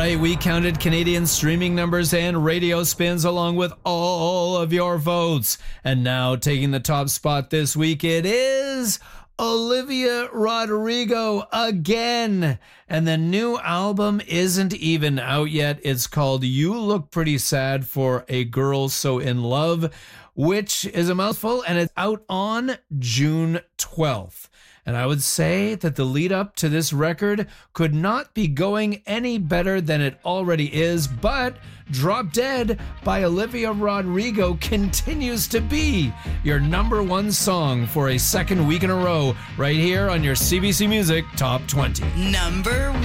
right, we counted Canadian streaming numbers and radio spins along with all of your votes. And now taking the top spot this week, it is Olivia Rodrigo again. And the new album isn't even out yet. It's called You Look Pretty Sad for a Girl So in Love, which is a mouthful, and it's out on June 12th. And I would say that the lead up to this record could not be going any better than it already is, but Drop Dead by Olivia Rodrigo continues to be your number one song for a second week in a row right here on your CBC Music Top 20. Number 1.